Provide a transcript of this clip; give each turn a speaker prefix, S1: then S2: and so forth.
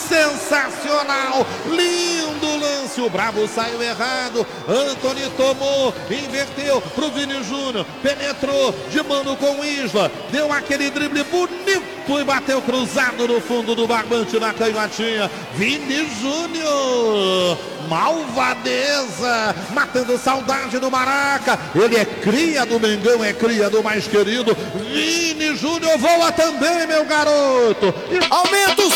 S1: sensacional, lindo lance, o Brabo saiu errado, Antony tomou, inverteu pro Vini Júnior, penetrou de mano com o Isla, deu aquele drible bonito e bateu cruzado no fundo do barbante na canhotinha. Vini Júnior, malvadeza, matando saudade do Maraca. Ele é cria do Mengão, é cria do mais querido. Vini Júnior voa também, meu garoto.
S2: Aumenta o